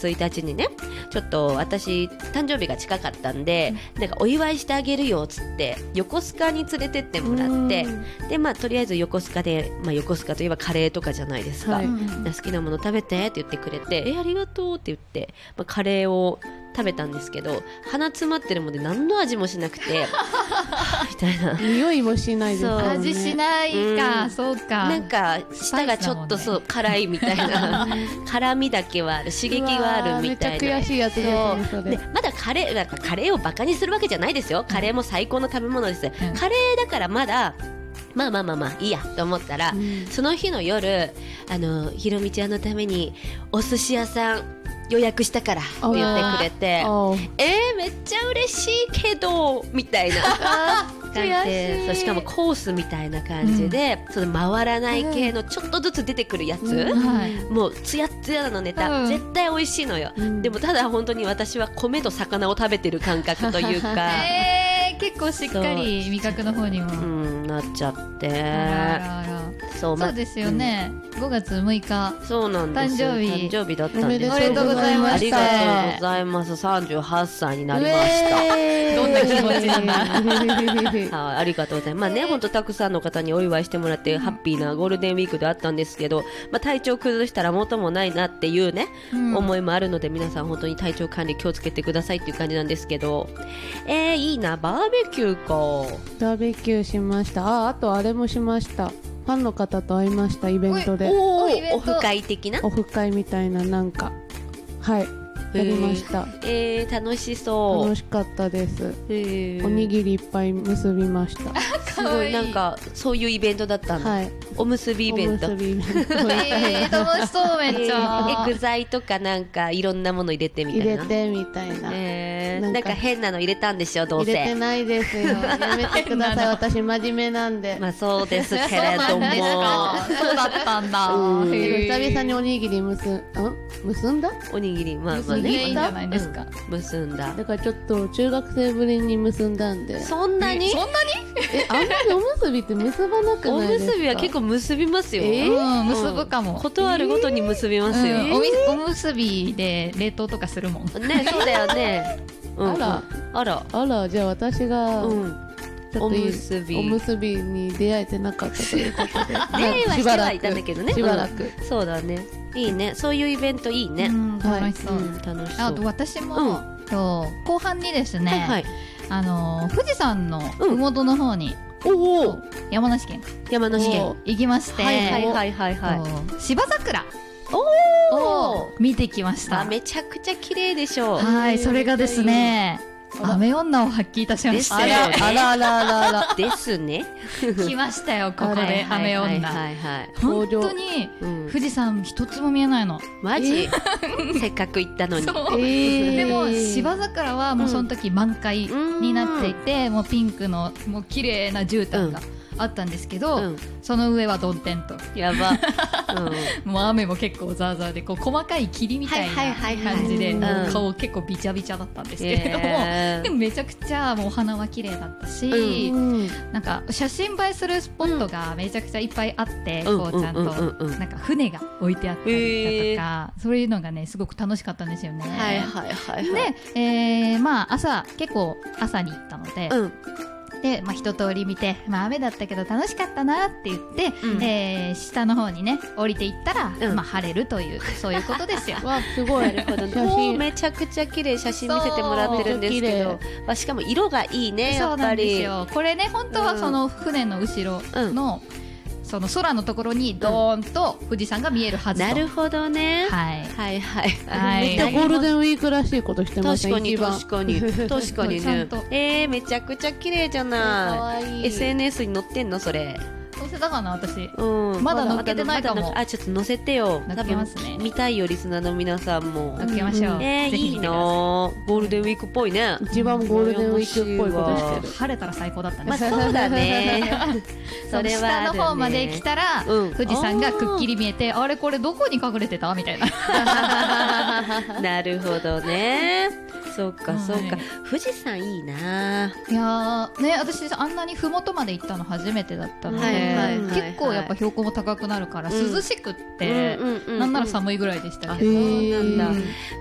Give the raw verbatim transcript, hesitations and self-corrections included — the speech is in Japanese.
ついたちにねちょっと私誕生日が近かったんで、うん、なんかお祝いしてあげるよっつって横須賀に連れてってもらって、でまあとりあえず横須賀で、まあ、横須賀といえばカレーとかじゃないですか、はい、好きなもの食べてって言ってくれて、えありがとうって言って、まあ、カレーを食べたんですけど、鼻詰まってるもんで何の味もしなくてみたいな、 匂いもしないですからね。味しないか、うん、そうか、 なんか舌がちょっとそう、ね、辛いみたいな辛みだけはある、刺激はあるみたいな。 めっちゃ悔しいやつですねそれ。 でまだカレーなんかカレーをバカにするわけじゃないですよ、カレーも最高の食べ物です、うん、カレーだからまだまあまあまあまあいいやと思ったら、うん、その日の夜あのひろみちゃんのためにお寿司屋さん予約したからって言ってくれて、えー、めっちゃ嬉しいけどみたいな感じで、そうしかもコースみたいな感じで、うん、その回らない系のちょっとずつ出てくるやつ、うんはい、もうツヤツヤのネタ、うん、絶対美味しいのよ、うん、でもただ本当に私は米と魚を食べてる感覚というか、 えー、結構しっかり味覚の方にも、 うん、なっちゃって、 あらあらあら、そう、ま、そうですよね、うん、ごがつむいかそうなんですよ、誕生日誕生日だったんです。 おめでとうございました。 ありがとうございます。さんじゅうはっさいになりました。 どんな気持ちなんだあ, ありがとうございます。まあね、本当たくさんの方にお祝いしてもらって、うん、ハッピーなゴールデンウィークであったんですけど、まあ、体調崩したら元もないなっていうね、うん、思いもあるので、皆さん本当に体調管理気をつけてくださいっていう感じなんですけど、えー、いいな、バーベキューか。 バーベキューしました。あ、あとあれもしました。ファンの方と会いました、イベントで。 おー、オフ会的な、 オフ会みたいな、なんかはいやりました。 えー、楽しそう。 楽しかったです。おにぎりいっぱい結びました。 すごい、なんかそういうイベントだったの、はい、おむすびイベント。おむすびイベントえー、楽しそう、めっちゃ、 えー、具材とかなんかいろんなもの入れてみたいな、 入れてみたいな、 えー、なんかなんか変なの入れたんでしょ、どうせ。 入れてないですよ、やめてください私真面目なんで。 まあそうですけれどもそうだったんだ。 久々におにぎり結ん結んだおにぎり、まあまあね、いいんじゃないですか、 うん、結んだ。 だからちょっと中学生ぶりに結んだんで。 そんなにそんなにえ、あんまりおむすびって結ばなくないですか。 おむすびは結構結びますよ、 えーうん、結ぶかも、 ことあるごとに結びますよ、 うん、お, みおむすびで冷凍とかするもんね。そうだよね、うん、 あらあらあら、じゃあ私が、うんちょっといいおむすびおむすびに出会えてなかったということで出会いはしてはいたんだけどね、 しばらく、 うん、そうだね、いいね、そういうイベントいいね、 うん、楽しそう、 はい、うん、楽しそう。 あと私も、うん、今日後半にですね、はいはい、あの富士山の麓の方に、うん、お山梨県山梨県行きまして、 はいはいはいはい、はい、 芝桜を見てきました。 あ、めちゃくちゃ綺麗でしょう。 はい、それがですね、雨女を発揮いたしまして、 あらあらあらあらあらですね。 来ましたよ、ここで雨女。本当に富士山一つも見えないの。 マジ？せっかく行ったのに。 でも芝桜はもうその時満開になっていて、もうピンクのもう綺麗な絨毯があったんですけど、うん、その上は曇天とやば、 うん、もう雨も結構ザーザーでこう細かい霧みたいな感じで顔結構ビチャビチャだったんですけれども、えー、でもめちゃくちゃもうお花は綺麗だったし、うん、なんか写真映えするスポットがめちゃくちゃいっぱいあって、うん、こうちゃんとなんか船が置いてあったりだとか、えー、そういうのがねすごく楽しかったんですよね。 はいはいはい、はい、 で、えー、まあ朝結構朝に行ったので、うんでまあ、一通り見て、まあ、雨だったけど楽しかったなって言って、うん、えー、下の方にね降りていったら、うん、まあ、晴れるというそういうことですよ。 わすごい、なるほど、写真めちゃくちゃ綺麗、写真見せてもらってるんですけど、まあ、しかも色がいいね、やっぱり。そうなんですよ。これね本当はその船の後ろの、うんその空のところにドーンと富士山が見えるはずと、うん、なるほどね、 はい、 はいはいはい、めっちゃゴールデンウィークらしいことしてますね。 確かに確かに確かにねえー、めちゃくちゃ綺麗じゃない、えー、いい エスエヌエス に載ってんのそれ。 載せたかな私、 うん、 まだ載っけてないかも。 あ、ちょっと載せてよ。 載っけますね。 見たいよリスナーの皆さんも。 載っけましょう、うん、 えー、いいなゴールデンウィークっぽいね。 一番ゴールデンウィークっぽいことしてる。 晴れたら最高だったね、 まあ、そうだねそれは下の方まで来たら、うん、富士山がくっきり見えて、あれこれどこに隠れてたみたいななるほどね。そうかそうか、はい、富士山いいな。 いやーね、私あんなにふもとまで行ったの初めてだったので、はいはいはいはい、結構やっぱ標高も高くなるから涼しくって、うん、なんなら寒いぐらいでしたけど、 そうなんだ。